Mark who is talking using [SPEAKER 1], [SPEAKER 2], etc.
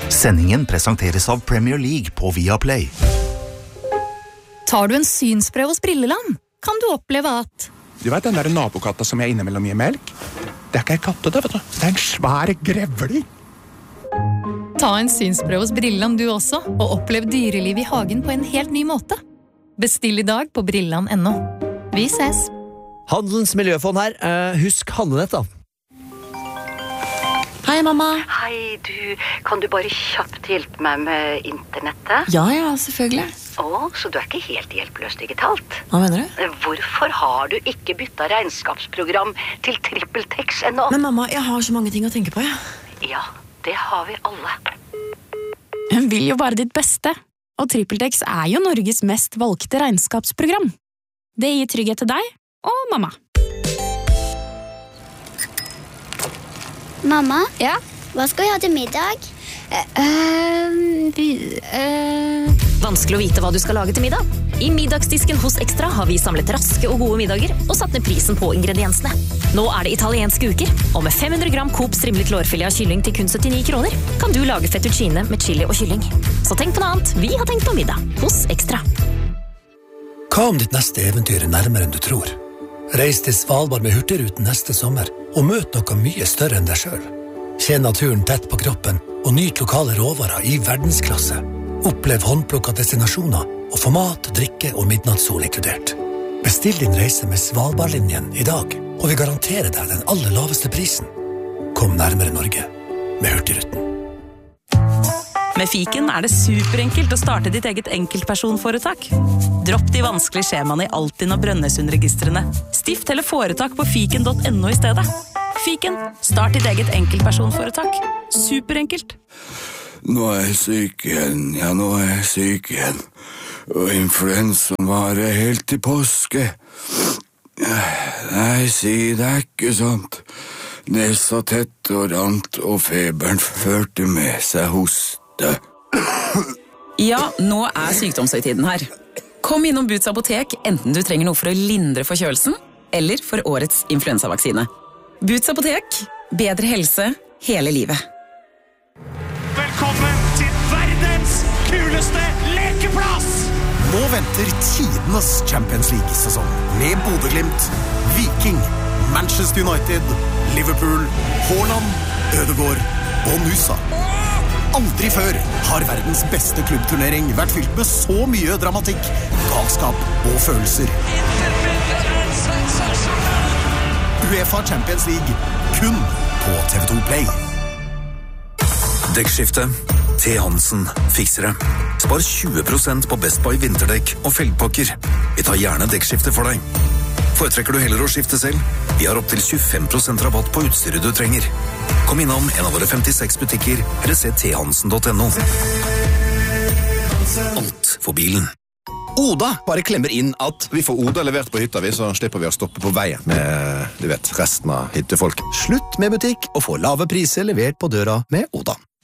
[SPEAKER 1] Sendingen presenteres av Premier League på Viaplay.
[SPEAKER 2] Tar du en synsprøve hos Brilleland, kan du oppleve at...
[SPEAKER 3] Du vet den der nabokatta som jeg innimellom gir melk? Det ikke en katte, det, vet du. Det en svær grevling.
[SPEAKER 2] Ta en synsprøve hos Brilleland du også, og opplev dyreliv i hagen på en helt ny måte. Bestill i dag på Brilleland.no. Vi ses!
[SPEAKER 4] Handelens miljøfond her. Husk handlenett da.
[SPEAKER 5] Hei, mamma.
[SPEAKER 6] Hei, kan du bare kjapt hjelpe meg med internettet?
[SPEAKER 5] Ja, selvfølgelig.
[SPEAKER 6] Så du ikke helt hjelpeløs digitalt?
[SPEAKER 5] Hva mener du?
[SPEAKER 6] Hvorfor har du ikke byttet regnskapsprogram til TrippelTex ennå?
[SPEAKER 5] Men mamma, jeg har så mange ting å tenke på, ja.
[SPEAKER 6] Ja, det har vi alle.
[SPEAKER 7] Hun vil jo bare ditt beste, og TrippelTex jo Norges mest valgte regnskapsprogram. Det gir trygghet til deg og mamma.
[SPEAKER 8] Mamma?
[SPEAKER 7] Ja?
[SPEAKER 8] Hva skal vi ha til middag?
[SPEAKER 9] Vanskelig å vite hva du skal lage til middag. I middagsdisken hos Extra har vi samlet raske og gode middager og satt ned prisen på ingrediensene. Nå det italienske uker, og med 500 gram Coops rimelig lårfilet av kylling til kun 79 kroner, kan du lage fettuccine med chili og kylling. Så tenk på noe annet. Vi har tenkt på middag hos Extra.
[SPEAKER 10] Hva om ditt neste eventyr nærmere enn du tror? Reis til Svalbard med Hurtigruten neste sommer, og møt noe mye større enn deg selv. Kjenn naturen tett på kroppen, og nyt lokale råvarer i verdensklasse. Opplev håndplukket destinasjoner, og få mat, drikke og midnattssol inkludert. Bestill din reise med Svalbardlinjen i dag, og vi garanterer deg den aller laveste prisen. Kom nærmere Norge med Hurtigruten.
[SPEAKER 11] Med Fiken det superenkelt å starte ditt eget enkeltpersonforetak. Dropp de vanskelige skjemaene i Altinn og Brønnøysundregistrene. Stift eller foretak på fiken.no i stedet. Fiken, start ditt eget enkeltpersonforetak. Superenkelt.
[SPEAKER 12] Nå jeg syk igjen, nå jeg syk igjen. Og influensaen varer helt til påske. Nei, si det ikke sånt. Nesa tett og rant, og feberen førte med seg hoste.
[SPEAKER 11] Ja, nå sykdomshøytiden her. Kom innom Boots apotek, enten du trenger noe for å lindre forkjølelsen, eller for årets influensavaksine. Boots apotek, bedre helse hele livet.
[SPEAKER 13] Velkommen til verdens kuleste lekeplass!
[SPEAKER 14] Nå venter tidenes Champions League-sesong med Bodø/Glimt, Viking, Manchester United, Liverpool, Haaland, Ødegaard og Nusa. Aldri før har verdens beste klubbturnering vært fylt med så mye dramatikk, galskap og følelser. UEFA Champions League, kun på TV2 Play.
[SPEAKER 15] Dekkskifte. T. Hansen fikser det. Spar 20% på Best Buy vinterdekk og felgpakker. Vi tar gjerne dekkskifte for deg. Foretrekker du heller å skifte selv? Vi har opp til 25% rabatt på utstyret du trenger. Kom innom en av våre 56 butikker, eller se thansen.no. Alt for bilen.
[SPEAKER 16] Oda bare klemmer inn at vi får Oda levert på hytta, så slipper vi å stoppe på veien med, resten av hyttefolk. Slutt med butikk og få lave priser levert på døra med Oda.